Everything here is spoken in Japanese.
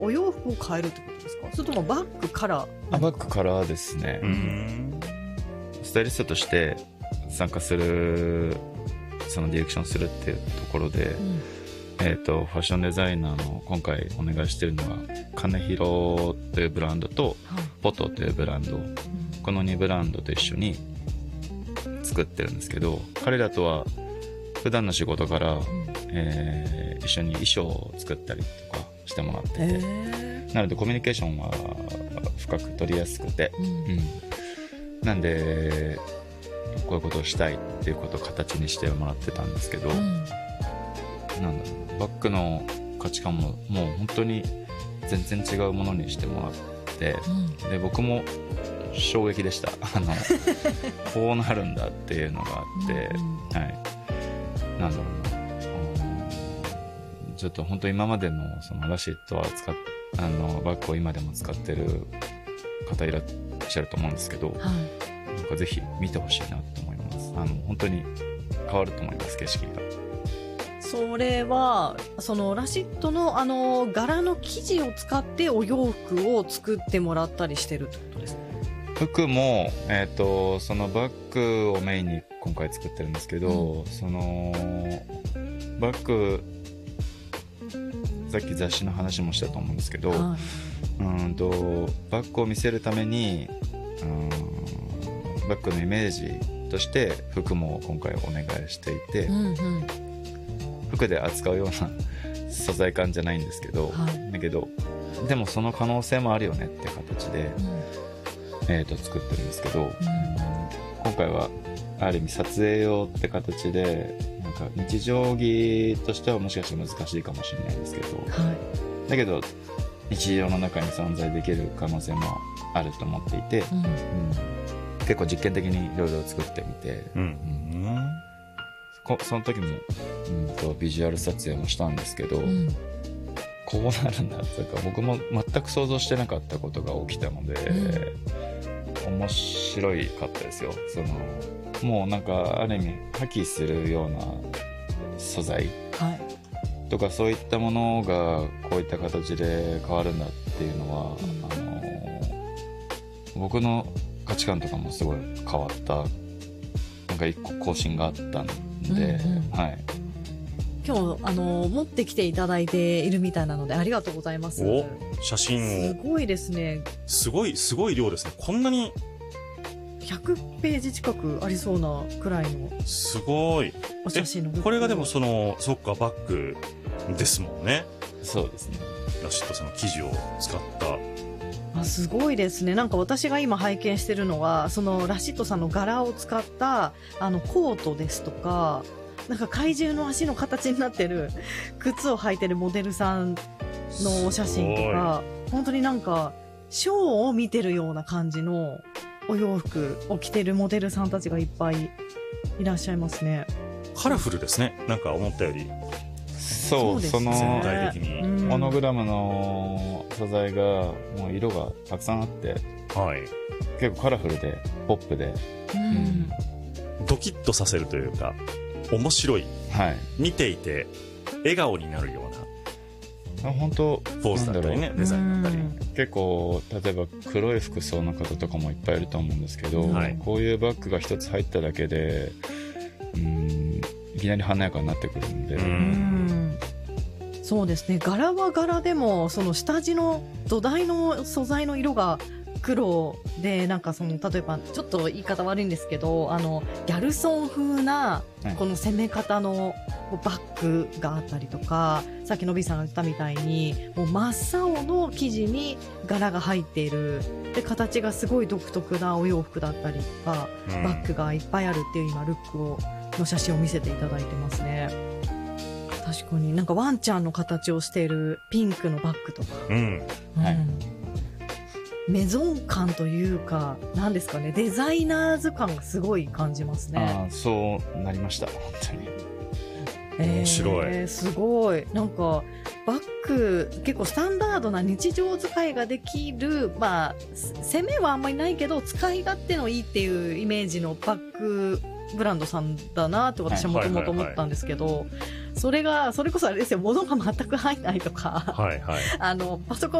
お洋服を変えるってことですか？それともバッグからバッグからですね。スタイリストとして参加する、そのディレクションするっていうところで、ファッションデザイナーの今回お願いしてるのは金広というブランドと、ポトというブランド、この2ブランドと一緒に作ってるんですけど、彼らとは普段の仕事から、一緒に衣装を作ったりとかしてもらってて、なのでコミュニケーションは深く取りやすくて、なんでこういうことをしたいっていうことを形にしてもらってたんですけど、なんだろう、バッグの価値観ももう本当に全然違うものにしてもらって、で僕も衝撃でしたこうなるんだっていうのがあって、なんだろうな、ちょっと本当今までのそのラシッドはバッグを今でも使ってる方いらっしゃると思うんですけど、なんかぜひ見てほしいなと思います。本当に変わると思います、景色が。 それはそのラシッドの柄の生地を使ってお洋服を作ってもらったりしてるってことですか？ 服も、そのバッグをメインに今回作ってるんですけど、そのバッグ、さっき雑誌の話もしたと思うんですけど、バッグを見せるためにバッグのイメージとして服も今回お願いしていて、服で扱うような素材感じゃないんですけど、だけどでもその可能性もあるよねって形で、作ってるんですけど、今回はある意味撮影用って形で、なんか日常着としてはもしかして難しいかもしれないんですけど、だけど日常の中に存在できる可能性もあると思っていて、結構実験的にいろいろ作ってみて、その時も、ビジュアル撮影もしたんですけど、こうなるんだっていうか、僕も全く想像してなかったことが起きたので、面白いかったですよ。もうなんかある意味破棄するような素材とか、そういったものがこういった形で変わるんだっていうのは、僕の価値観とかもすごい変わった、なんか一個更新があったんで、 今日持ってきていただいているみたいなのでありがとうございます。 写真をすごいですね。 すごい量ですね。こんなに 100ページ近くありそうなくらいのすごいお写真の。 これがでもそっか、バッグですもんね。 そうですね。 ラシッドさんの生地を使ったすごいですね。なんか私が今拝見してるのは、そのラシッドさんの柄を使ったコートですとか、なんか怪獣の足の形になってる靴を履いてるモデルさんのお写真とか、本当になんかショーを見てるような感じのお洋服を着てるモデルさんたちがいっぱいいらっしゃいますね。 カラフルですね。なんか思ったより。 そうですね。 全体的にモノグラムの素材がもう色がたくさんあって、結構カラフルでポップで、 ドキッとさせるというか面白い、見ていて笑顔になるような本当ポーズだったりね、デザインだったり、 結構例えば黒い服装の方とかもいっぱいいると思うんですけど、こういうバッグが一つ入っただけでいきなり華やかになってくるんで、 そうですね。柄は柄でもその下地の土台の素材の色が黒で、なんか例えばちょっと言い方悪いんですけど、ギャルソン風なこの攻め方のバッグがあったりとか、さっきのびさんが言ったみたいにもう真っ青の生地に柄が入っているで、形がすごい独特なお洋服だったりとか、バッグがいっぱいあるっていう今ルックの写真を見せていただいてますね。確かになんかワンちゃんの形をしているピンクのバッグとか、メゾン感というか、なんですかね、デザイナーズ感がすごい感じますね。 そうなりました、本当に。 面白い。 すごい。なんかバッグ結構スタンダードな日常使いができる、攻めはあんまりないけど使い勝手のいいっていうイメージのバッグブランドさんだなって私はもともと思ったんですけど、それこそあれですよ、物が全く入んないとか、パソコン